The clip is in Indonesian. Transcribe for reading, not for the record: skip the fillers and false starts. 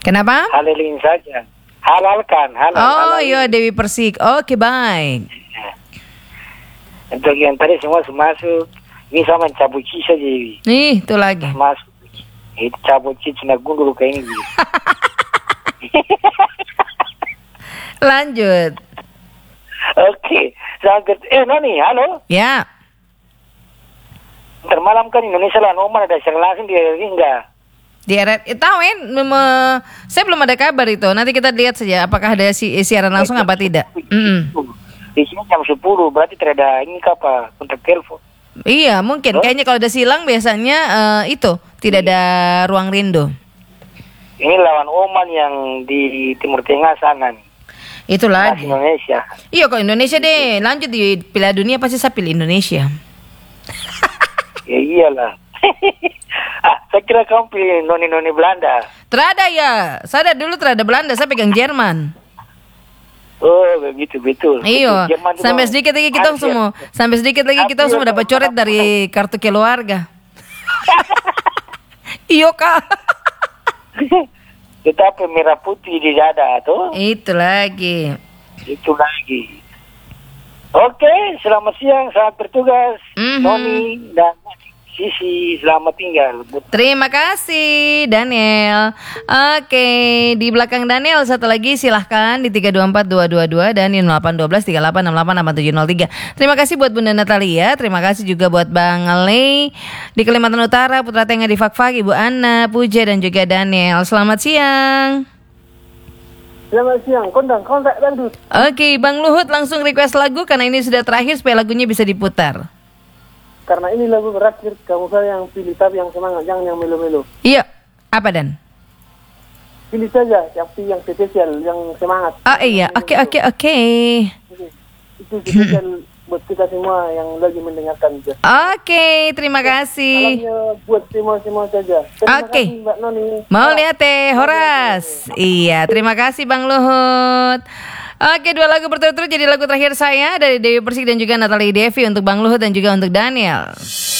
Kenapa? Halalin saja. Halalkan, halal. Oh halalin. iya, Dewi Persik. Oke, baik. Untuk yang tadi semua masuk, ini sama cabuci saja. Nih, itu lagi. Masuk. Itu cabuci cina gundul kayak ini. Lanjut. Oke. Sangat. Noni, halo. Ya. Ntar malam kan Indonesia lawan Oman ada siaran langsung di RRI enggak? Di tahu saya belum ada kabar itu. Nanti kita lihat saja apakah ada siaran langsung apa tidak. Di sini jam 10, berarti tidak ada ini apa kontak telepon. Iya, mungkin. Kayaknya kalau ada silang biasanya itu tidak ada ruang rindu. Ini lawan Oman yang di Timur Tengah sana nih. Itu lagi. Indonesia. Iya, kok Indonesia deh. Lanjut di Piala Dunia pasti saya pilih Indonesia. Ya iyalah. Saya kira kamu pilih noni Belanda. Terada ya. Saya dulu terada Belanda, saya pegang Jerman. Oh, begitu betul. Iya. Sampai sedikit lagi kita semua dapat coret dari kartu keluarga. Iya, Kak. Tetapi merah putih di dada tuh. Itu lagi. Oke, selamat siang, selamat bertugas. Mhm. Noni dan Sisi, selamat tinggal. Terima kasih Daniel. Oke, di belakang Daniel satu lagi silahkan di 324222 dan di 0812 3868 Terima kasih buat Bunda Natalia. Terima kasih juga buat Bang Lei di Kalimantan Utara, Putra Tengah di Fakfak, Ibu Anna, Puja dan juga Daniel. Selamat siang. Selamat siang, kontak dangdut. Oke, Bang Luhut langsung request lagu karena ini sudah terakhir supaya lagunya bisa diputar. Karena ini lagu berakhir, kamu saya yang pilih, tapi yang semangat, jangan yang melo-melo. Iya, apa Dan? Pilih saja yang spesial, yang semangat. Oh iya, oke. Itu spesial buat kita semua yang lagi mendengarkan. Oke, terima kasih. Salamnya buat semua saja. Terima Oke. kasih Mbak Noni. Mau lihat Horas? Iya, terima kasih Bang Luhut. Oke, 2 lagu berturut-turut jadi lagu terakhir saya dari Dewi Persik dan juga Natalie Devi untuk Bang Luhut dan juga untuk Daniel.